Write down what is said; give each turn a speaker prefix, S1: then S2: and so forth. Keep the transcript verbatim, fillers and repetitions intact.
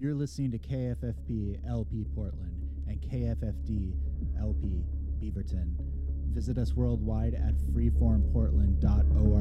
S1: You're listening to K F F P L P Portland and K F F D L P Beaverton. Visit us worldwide at freeform portland dot org.